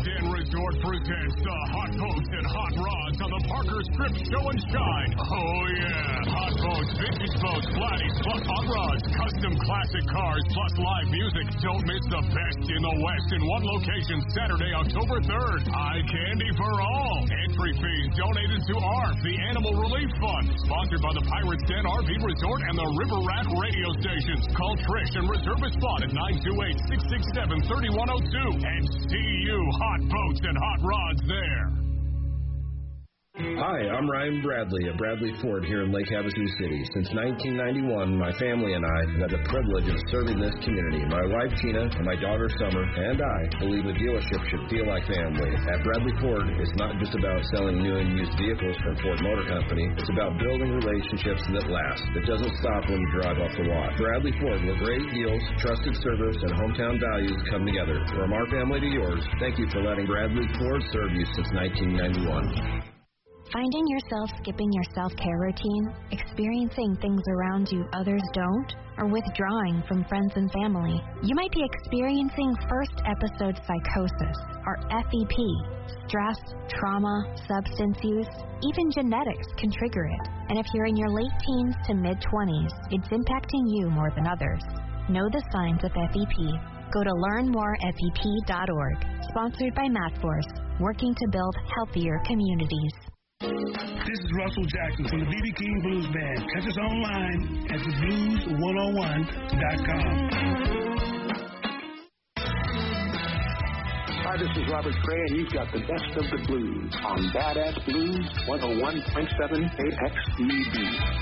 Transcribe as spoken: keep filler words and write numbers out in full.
Den Resort presents the Hot Boats and Hot Rods on the Parker Strip Show and Shine. Oh, yeah. Hot boats, vintage boats, flatties, plus hot rods, custom classic cars, plus live music. Don't miss the best in the West in one location Saturday, October third. Eye candy for all. Entry fees donated to A R F, the Animal Relief Fund. Sponsored by the Pirates Den R V Resort and the River Rat radio stations. Call Trish and reserve a spot at nine two eight, six six seven, three one zero two and see you hot boats and hot rods there. Hi, I'm Ryan Bradley of Bradley Ford here in Lake Havasu City. Since nineteen ninety-one, my family and I have had the privilege of serving this community. My wife, Tina, and my daughter, Summer, and I believe a dealership should feel like family. At Bradley Ford, it's not just about selling new and used vehicles from Ford Motor Company. It's about building relationships that last. It doesn't stop when you drive off the lot. Bradley Ford, where great deals, trusted service, and hometown values come together. From our family to yours, thank you for letting Bradley Ford serve you since nineteen ninety-one. Finding yourself skipping your self-care routine, experiencing things around you others don't, or withdrawing from friends and family, you might be experiencing first episode psychosis, or F E P. Stress, trauma, substance use, even genetics can trigger it. And if you're in your late teens to mid-twenties, it's impacting you more than others. Know the signs of F E P. Go to learn more F E P dot org. Sponsored by MatForce, working to build healthier communities. This is Russell Jackson from the B B King Blues Band. Catch us online at the blues one oh one dot com. Hi, this is Robert Cray, and you've got the best of the blues on Badass Blues one oh one point seven A X E B.